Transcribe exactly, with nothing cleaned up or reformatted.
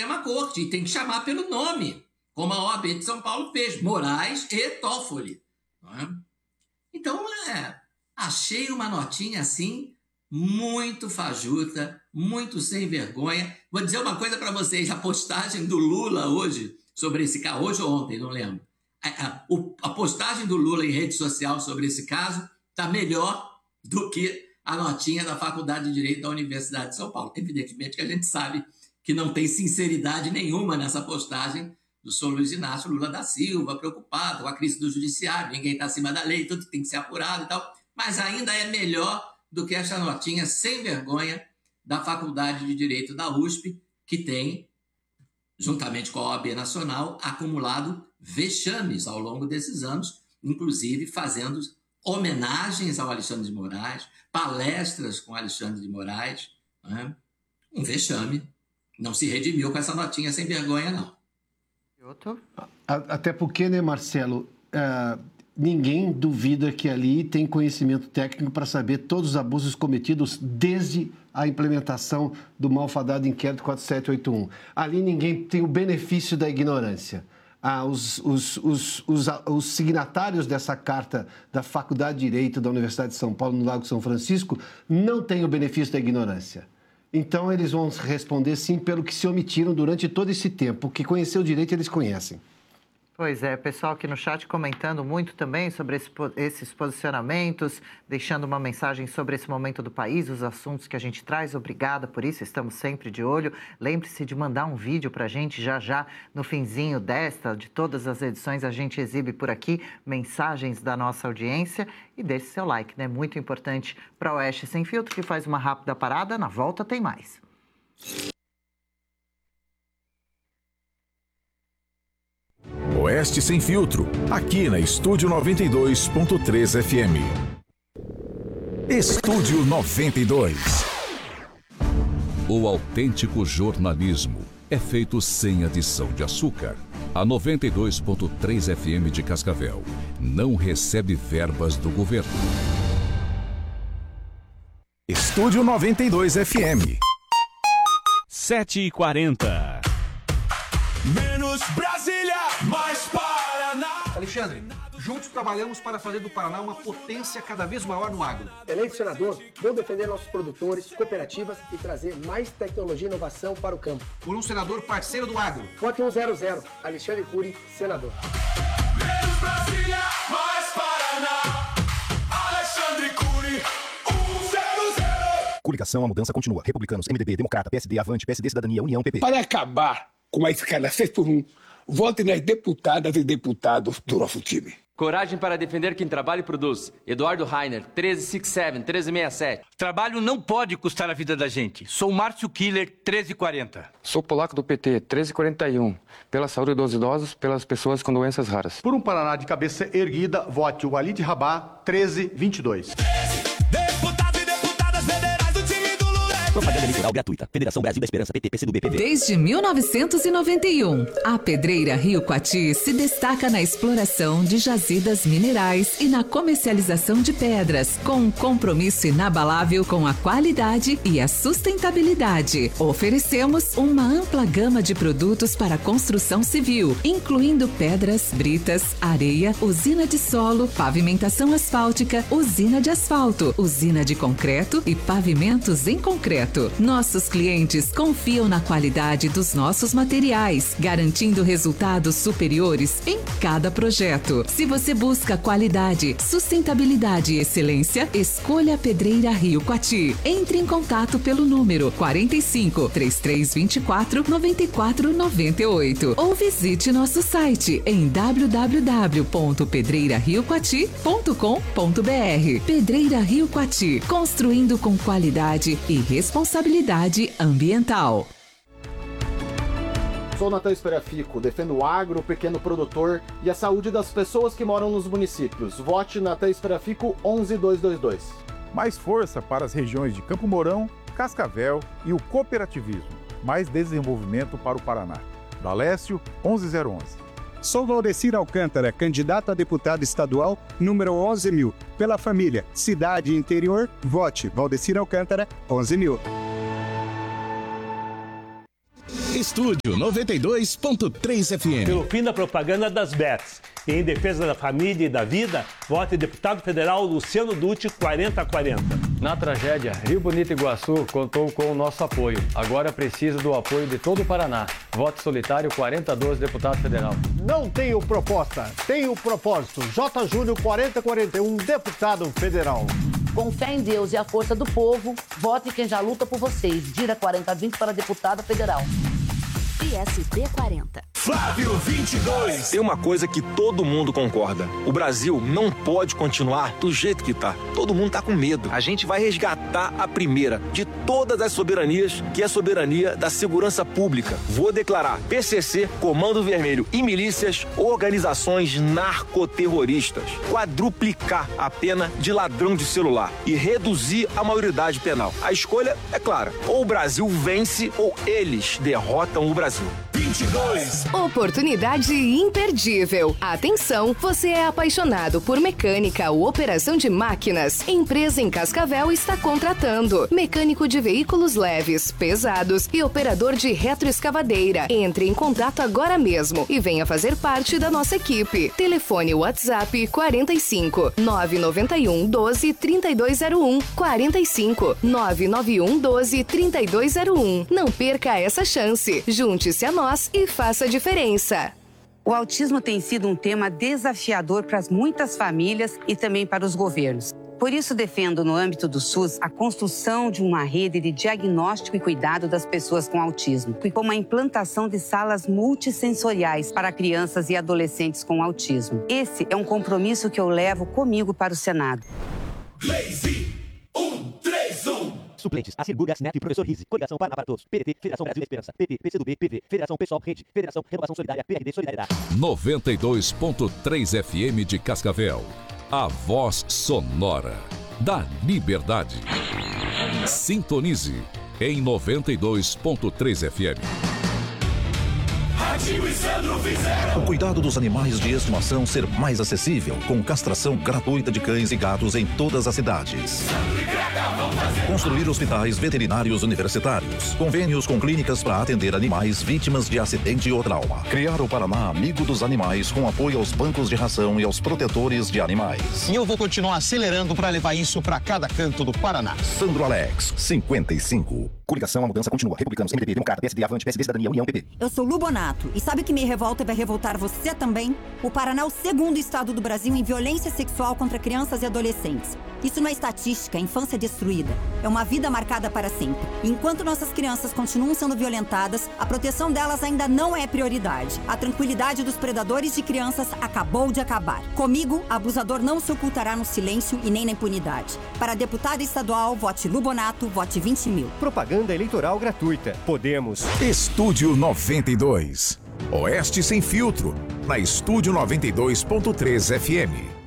Suprema Corte, e tem que chamar pelo nome, como a O A B de São Paulo fez, Moraes e Toffoli. Não é? Então, é, achei uma notinha assim, muito fajuta, muito sem vergonha. Vou dizer uma coisa para vocês, a postagem do Lula hoje, sobre esse caso, hoje ou ontem, não lembro, a, a, a postagem do Lula em rede social sobre esse caso está melhor do que a notinha da Faculdade de Direito da Universidade de São Paulo. Evidentemente que a gente sabe que não tem sinceridade nenhuma nessa postagem do senhor Luiz Inácio Lula da Silva, preocupado com a crise do judiciário, ninguém está acima da lei, tudo tem que ser apurado e tal, mas ainda é melhor do que essa notinha sem vergonha da Faculdade de Direito da U S P, que tem, juntamente com a O A B Nacional, acumulado vexames ao longo desses anos, inclusive fazendo homenagens ao Alexandre de Moraes, palestras com Alexandre de Moraes, né? Um vexame. Não se redimiu com essa notinha sem vergonha, não. Até porque, né, Marcelo, uh, ninguém duvida que ali tem conhecimento técnico para saber todos os abusos cometidos desde a implementação do malfadado inquérito quatro sete oito um. Ali ninguém tem o benefício da ignorância. Ah, os, os, os, os, os signatários dessa carta da Faculdade de Direito da Universidade de São Paulo, no Lago São Francisco, não têm o benefício da ignorância. Então, eles vão responder, sim, pelo que se omitiram durante todo esse tempo. O que conheceu o direito, eles conhecem. Pois é, pessoal aqui no chat comentando muito também sobre esse, esses posicionamentos, deixando uma mensagem sobre esse momento do país, os assuntos que a gente traz. Obrigada por isso, estamos sempre de olho. Lembre-se de mandar um vídeo para a gente já já no finzinho desta, de todas as edições a gente exibe por aqui mensagens da nossa audiência e deixe seu like, né? Muito importante para o Oeste Sem Filtro, que faz uma rápida parada. Na volta tem mais. Oeste Sem Filtro, aqui na Estúdio noventa e dois ponto três F M. Estúdio noventa e dois. O autêntico jornalismo é feito sem adição de açúcar. A noventa e dois ponto três F M de Cascavel não recebe verbas do governo. Estúdio noventa e dois F M. sete e quarenta. Menos Brasília, mais Paraná. Alexandre, juntos trabalhamos para fazer do Paraná uma potência cada vez maior no agro. Eleito senador, vou defender nossos produtores, cooperativas e trazer mais tecnologia e inovação para o campo. Por um senador parceiro do agro. Vote um zero zero, Alexandre Cury, senador. Menos Brasília, mais Paraná. Alexandre Cury, um zero zero. Coligação, a mudança continua. Republicanos, M D B, Democrata, P S D, Avante, P S D, Cidadania, União, P P. Para acabar com a escala seis por um, vote nas deputadas e deputados do nosso time. Coragem para defender quem trabalha e produz. Eduardo Rainer, treze sessenta e sete, treze sessenta e sete. Trabalho não pode custar a vida da gente. Sou Márcio Killer, treze quarenta. Sou polaco do P T, treze quarenta e um. Pela saúde dos idosos, pelas pessoas com doenças raras. Por um Paraná de cabeça erguida, vote o Walid Rabá, treze vinte e dois. Propaganda eleitoral gratuita. Federação Brasil da Esperança, P T, P C do B, P V. Desde mil novecentos e noventa e um, a Pedreira Rio Coati se destaca na exploração de jazidas minerais e na comercialização de pedras, com um compromisso inabalável com a qualidade e a sustentabilidade. Oferecemos uma ampla gama de produtos para construção civil, incluindo pedras, britas, areia, usina de solo, pavimentação asfáltica, usina de asfalto, usina de concreto e pavimentos em concreto. Nossos clientes confiam na qualidade dos nossos materiais, garantindo resultados superiores em cada projeto. Se você busca qualidade, sustentabilidade e excelência, escolha a Pedreira Rio Coati. Entre em contato pelo número quarenta e cinco, trinta e três vinte e quatro, noventa e quatro noventa e oito ou visite nosso site em w w w ponto pedreira rio coati ponto com ponto b r. Pedreira Rio Coati, construindo com qualidade e responsabilidade. Responsabilidade ambiental. Sou Natan Esperafico, defendo o agro, o pequeno produtor e a saúde das pessoas que moram nos municípios. Vote Natan Esperafico onze mil duzentos e vinte e dois. Mais força para as regiões de Campo Mourão, Cascavel e o cooperativismo. Mais desenvolvimento para o Paraná. Dalécio, onze mil onze. Sou Valdecir Alcântara, candidato a deputado estadual, número onze mil. Pela família, cidade e interior, vote Valdecir Alcântara, onze mil. Estúdio noventa e dois ponto três F M. Pelo fim da propaganda das bets e em defesa da família e da vida, vote deputado federal Luciano Dutti, quarenta a quarenta. Na tragédia, Rio Bonito Iguaçu contou com o nosso apoio. Agora precisa do apoio de todo o Paraná. Vote solitário quarenta a doze, deputado federal. Não tenho proposta, tenho propósito. J. Júnior, quarenta a quarenta e um, deputado federal. Com fé em Deus e a força do povo, vote quem já luta por vocês. Dira quarenta a vinte para deputada federal. P S D quarenta. Flávio vinte e dois. Tem uma coisa que todo mundo concorda. O Brasil não pode continuar do jeito que tá. Todo mundo tá com medo. A gente vai resgatar a primeira de todas as soberanias, que é a soberania da segurança pública. Vou declarar P C C, Comando Vermelho e milícias organizações narcoterroristas. Quadruplicar a pena de ladrão de celular e reduzir a maioridade penal. A escolha é clara. Ou o Brasil vence ou eles derrotam o Brasil. vinte e dois. Oportunidade imperdível. Atenção, você é apaixonado por mecânica ou operação de máquinas? Empresa em Cascavel está contratando mecânico de veículos leves, pesados e operador de retroescavadeira. Entre em contato agora mesmo e venha fazer parte da nossa equipe. Telefone WhatsApp quarenta e cinco, nove nove um, doze, trinta e dois zero um, quarenta e cinco, nove nove um, doze, trinta e dois zero um. Não perca essa chance. Junte-se a nós e faça a diferença. O autismo tem sido um tema desafiador para muitas famílias e também para os governos. Por isso, defendo, no âmbito do SUS, a construção de uma rede de diagnóstico e cuidado das pessoas com autismo, e com a implantação de salas multissensoriais para crianças e adolescentes com autismo. Esse é um compromisso que eu levo comigo para o Senado. Lazy, um, três, um. Suplentes, Acir Guga, Snap, Professor Rizzi, Coligação Paraná para Todos, P D T, Federação Brasil da Esperança, P T, P C do B, P V, Federação Pessoal, Rede, Federação Renovação Solidária, P R D, Solidariedade. noventa e dois ponto três F M de Cascavel. A voz sonora da liberdade. Sintonize em noventa e dois ponto três F M. O cuidado dos animais de estimação ser mais acessível, com castração gratuita de cães e gatos em todas as cidades. Construir hospitais veterinários universitários, convênios com clínicas para atender animais vítimas de acidente ou trauma. Criar o Paraná Amigo dos Animais com apoio aos bancos de ração e aos protetores de animais. E eu vou continuar acelerando para levar isso para cada canto do Paraná. Sandro Alex, cinquenta e cinco. Coligação, a mudança continua. Republicanos, M D B, Democrata, P S D, Avante, P S D, Cidadania, União, P P. Eu sou Lubonato. E sabe o que me revolta e vai revoltar você também? O Paraná é o segundo estado do Brasil em violência sexual contra crianças e adolescentes. Isso não é estatística, é infância destruída. É uma vida marcada para sempre. E enquanto nossas crianças continuam sendo violentadas, a proteção delas ainda não é prioridade. A tranquilidade dos predadores de crianças acabou de acabar. Comigo, abusador não se ocultará no silêncio e nem na impunidade. Para deputada estadual, vote Lubonato, vote vinte mil. Propaganda eleitoral gratuita. Podemos. Estúdio noventa e dois. Oeste sem filtro. Na Estúdio noventa e dois ponto três F M.